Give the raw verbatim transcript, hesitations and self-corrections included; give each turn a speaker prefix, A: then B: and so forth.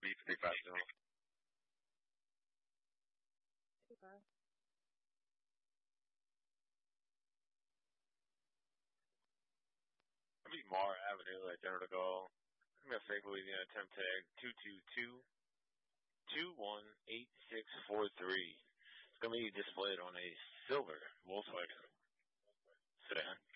A: B fifty-five zone.
B: Okay.
A: That'd be Mar Avenue at General de Gaulle. I'm going to say Louisiana temp tag two two two, two one eight six four three. It's going to be displayed on a silver Volkswagen sedan.